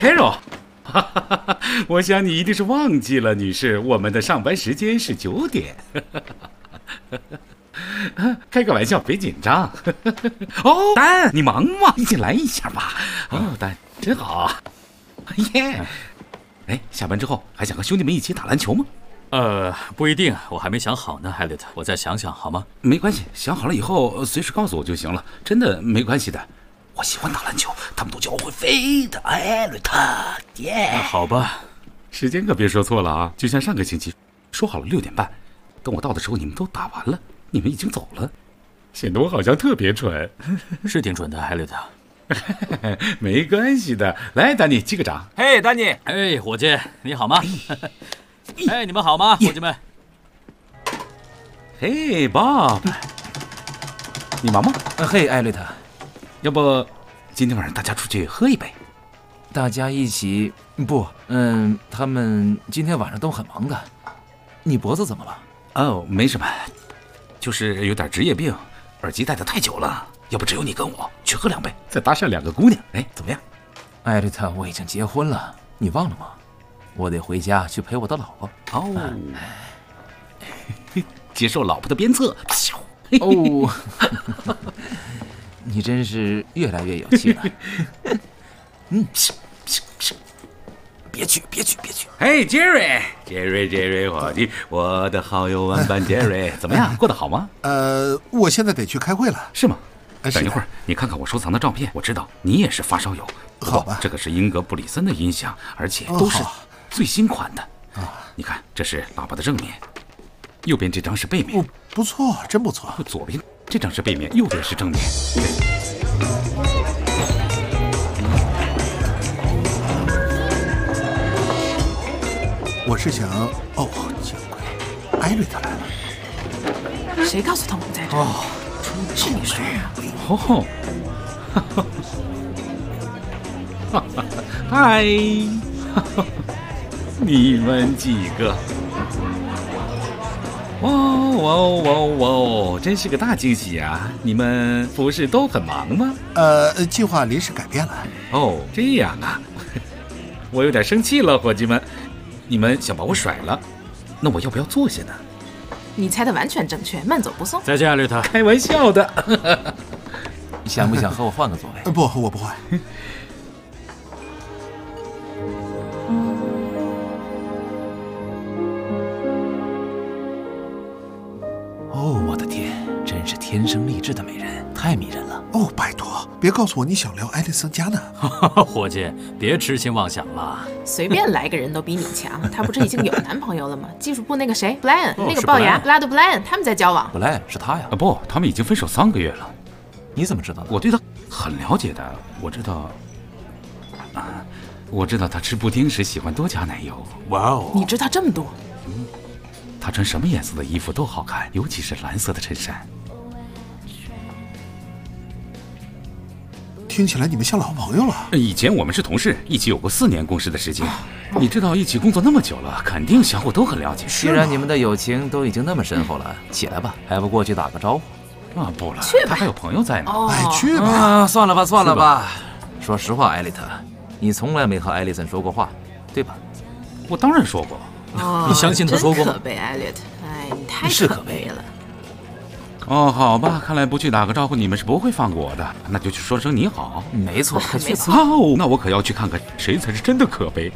Carol， 我想你一定是忘记了，女士，我们的上班时间是9点。开个玩笑，别紧张。哦，丹，你忙吗？一起来一下吧。哦，丹，真好。耶！哎，下班之后还想和兄弟们一起打篮球吗？ 不一定，我还没想好呢，艾略特，我再想想好吗？ 没关系，想好了以后随时告诉我就行了，真的没关系的。我喜欢打篮球，他们都叫我会飞的，艾略特。耶！ 好吧， 时间可别说错了啊，就像上个星期说好了6点半，等我到的时候你们都打完了，你们已经走了，显得我好像特别蠢。 是挺准的，艾略特。 没关系的，来，丹尼击个掌。 嘿，丹尼， 哎，伙计，你好吗？哎，你们好吗，伙计们？ 嘿，Bob，你忙吗？ 嘿，艾略特， 要不今天晚上大家出去喝一杯？ 大家一起不？他们今天晚上都很忙的。你脖子怎么了？ 哦，没什么，就是有点职业病，耳机戴得太久了。要不只有你跟我去喝2杯，再搭上2个姑娘，哎，怎么样？ 艾略特，我已经结婚了，你忘了吗？我得回家去陪我的老婆。 哦，接受老婆的鞭策。 哦，你真是越来越有趣了。别去！ 嘿，Jerry，伙计，我的好友玩伴 Jerry， 怎么样？过得好吗？ 我现在得去开会了。 是吗？ 是等一会儿，你看看我收藏的照片，我知道你也是发烧友。 好吧， 这个是英格布里森的音响，而且都是最新款的。你看，这是喇叭的正面，右边这张是背面。 哦，不错，真不错。 左边这张是背面，右边是正面。 我是想，见鬼，艾略特来了。 谁告诉他我们在这？ 哦， 是你说哦，嗨，你们几个，哇，真是个大惊喜啊！你们不是都很忙吗？ 计划临时改变了。 哦，这样啊，我有点生气了，伙计们，你们想把我甩了，那我要不要坐下呢？ 你猜的完全正确，慢走不送。 再见，艾略特。 开玩笑的。 想不想和我换个座位？ 不，我不换。 哦，我的天，真是天生丽质的美人，太迷人了。 哦，拜托，别告诉我你想聊爱丽森家呢。 伙计，别痴心妄想了。 随便来个人都比你强，她不是已经有男朋友了吗？技术部那个谁 ，Brian，那个龅牙布拉德 Brian，他们在交往。 布莱恩是他呀？ 不，他们已经分手3个月了。 你怎么知道的？ 我对他很了解的，我知道他吃布丁时喜欢多加奶油。 哇哦， 你知道这么多？ 他穿什么颜色的衣服都好看，尤其是蓝色的衬衫。 听起来你们像老朋友了。 以前我们是同事，一起有过4年共事的时间。你知道，一起工作那么久了，肯定相互都很了解。 既然你们的友情都已经那么深厚了，起来吧，还不过去打个招呼？ 不了， 去吧， 他还有朋友在呢。 去吧。 算了吧。说实话，艾丽特，你从来没和艾丽森说过话，对吧？ 我当然说过。 你相信他说过吗？ 真可悲，艾略特，哎，你太是可悲了。 好吧，看来不去打个招呼，你们是不会放过我的。那就去说声你好。 没错， 没错。 那我可要去看看谁才是真的可悲。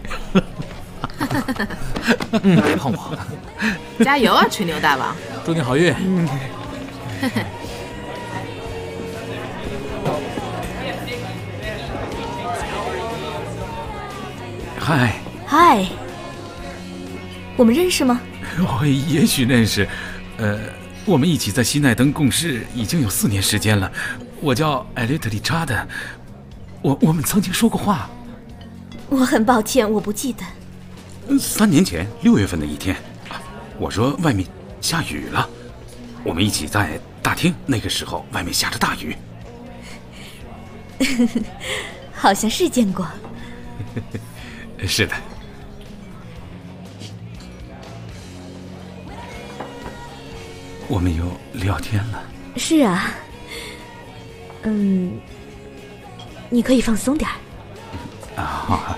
别碰我。 加油啊，吹牛大王！ 祝你好运。 嗨，我们认识吗？ 也许认识，我们一起在西奈登共事已经有4年时间了。我叫艾略特·理查德，我们曾经说过话。 我很抱歉，我不记得。 3年前6月份的一天，我说外面下雨了，我们一起在大厅，那个时候外面下着大雨。 好像是见过。 是的。我们有聊天了。 是啊，你可以放松点儿。 啊。